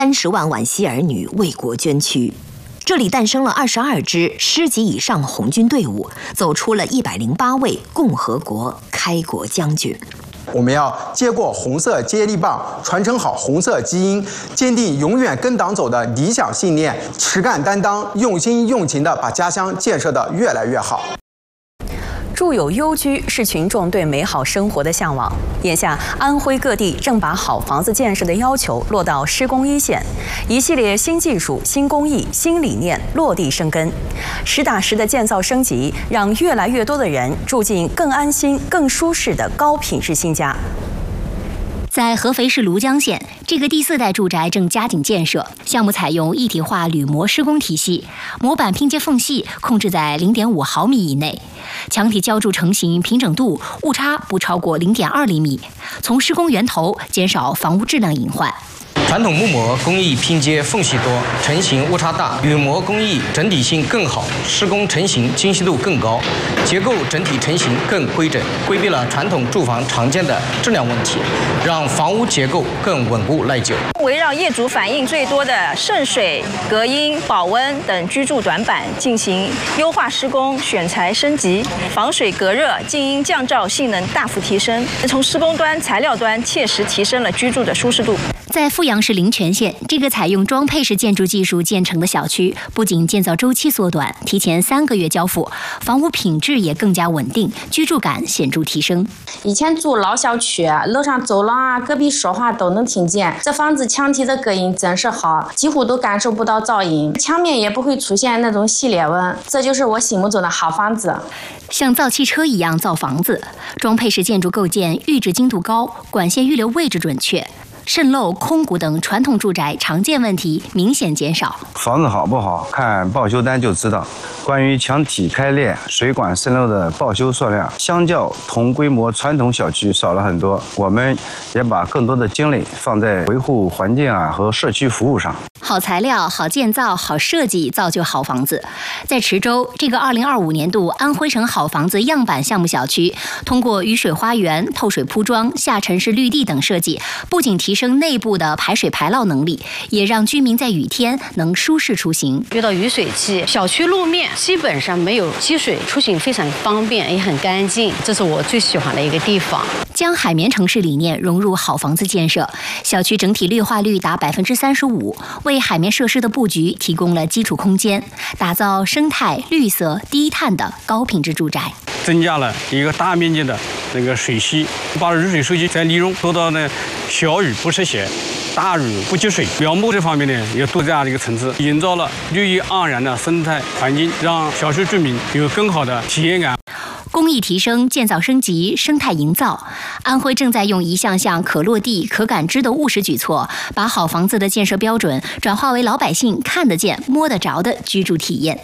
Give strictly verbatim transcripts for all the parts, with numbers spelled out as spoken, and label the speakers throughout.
Speaker 1: 三十万惋惜儿女为国捐躯。这里诞生了二十二支师级以上红军队伍，走出了一百零八位共和国开国将军。
Speaker 2: 我们要接过红色接力棒，传承好红色基因，坚定永远跟党走的理想信念，实干担当，用心用情地把家乡建设得越来越好。
Speaker 3: 住有优居是群众对美好生活的向往。眼下，安徽各地正把好房子建设的要求落到施工一线，一系列新技术、新工艺、新理念落地生根，实打实的建造升级，让越来越多的人住进更安心、更舒适的高品质新家。
Speaker 4: 在合肥市庐江县，这个第四代住宅正加紧建设，项目采用一体化铝模施工体系，模板拼接缝隙控制在 零点五毫米以内，墙体浇筑成型平整度误差不超过 零点二厘米，从施工源头减少房屋质量隐患。
Speaker 5: 传统木模工艺拼接缝隙多，成型误差大；铝模工艺整体性更好，施工成型精细度更高，结构整体成型更规整，规避了传统住房常见的质量问题，让房屋结构更稳固耐久。
Speaker 6: 围绕业主反映最多的渗水、隔音、保温等居住短板进行优化施工、选材升级，防水隔热、静音降噪性能大幅提升，从施工端、材料端切实提升了居住的舒适度。
Speaker 4: 在阜阳市灵泉县，这个采用装配式建筑技术建成的小区，不仅建造周期缩短，提前三个月交付，房屋品质也更加稳定，居住感显著提升。
Speaker 7: 以前住老小区，楼上走廊啊，隔壁说话都能听见。这房子墙体的隔音真是好，几乎都感受不到噪音，墙面也不会出现那种细裂纹，这就是我心目中的好房子。
Speaker 4: 像造汽车一样造房子，装配式建筑构件预制精度高，管线预留位置准确。渗漏、空鼓等传统住宅常见问题明显减少。
Speaker 8: 房子好不好，看报修单就知道。关于墙体开裂、水管渗漏的报修数量，相较同规模传统小区少了很多。我们也把更多的精力放在维护环境啊和社区服务上。
Speaker 4: 好材料、好建造、好设计，造就好房子。在池州，这个二零二五年度安徽省好房子样板项目小区，通过雨水花园、透水铺装、下沉式绿地等设计，不仅提升内部的排水排涝能力，也让居民在雨天能舒适出行。
Speaker 9: 遇到雨水期，小区路面基本上没有积水，出行非常方便，也很干净，这是我最喜欢的一个地方。
Speaker 4: 将海绵城市理念融入好房子建设，小区整体绿化率达百分之三十五，为海绵设施的布局提供了基础空间，打造生态、绿色、低碳的高品质住宅。
Speaker 10: 增加了一个大面积的那个水系，把雨水收集再利用，做到呢小雨不湿鞋，大雨不积水。标木这方面呢也多这样的一个层次，营造了绿意盎然的生态环境，让小区居民有更好的体验感。
Speaker 4: 工艺提升、建造升级、生态营造，安徽正在用一项项可落地、可感知的务实举措，把好房子的建设标准转化为老百姓看得见、摸得着的居住体验。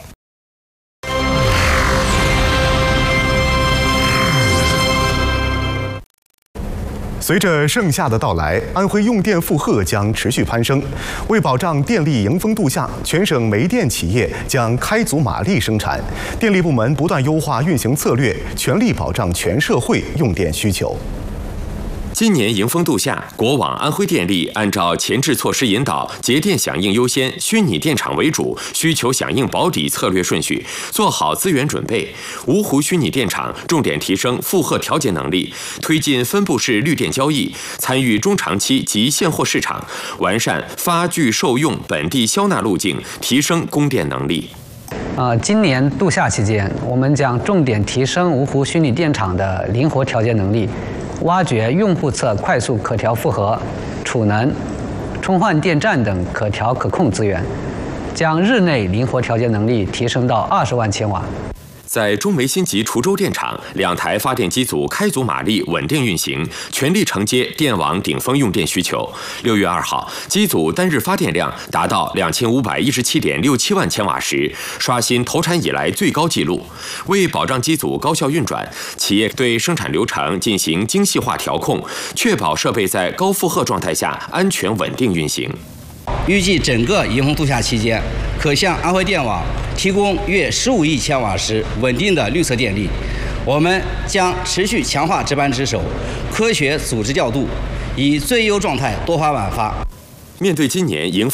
Speaker 11: 随着盛夏的到来，安徽用电负荷将持续攀升。为保障电力迎峰度夏，全省煤电企业将开足马力生产。电力部门不断优化运行策略，全力保障全社会用电需求。
Speaker 12: 今年迎峰度夏，国网安徽电力按照前置措施引导、节电响应优先、虚拟电厂为主、需求响应保底策略顺序，做好资源准备。芜湖虚拟电厂重点提升负荷调节能力，推进分布式绿电交易，参与中长期及现货市场，完善发具受用本地销纳路径，提升供电能力。
Speaker 13: 呃，今年度夏期间，我们将重点提升芜湖虚拟电厂的灵活调节能力。挖掘用户侧快速可调负荷、储能、充换电站等可调可控资源，将日内灵活调节能力提升到二十万千瓦。
Speaker 12: 在中煤新集滁州电厂，两台发电机组开足马力稳定运行，全力承接电网顶峰用电需求。六月二号，机组单日发电量达到两千五百一十七点六七万千瓦时，刷新投产以来最高纪录。为保障机组高效运转，企业对生产流程进行精细化调控，确保设备在高负荷状态下安全稳定运行。
Speaker 14: 预计整个迎峰度夏期间，可向安徽电网提供约十五亿千瓦时稳定的绿色电力。我们将持续强化值班值守，科学组织调度，以最优状态多发晚发。
Speaker 12: 面对今年迎峰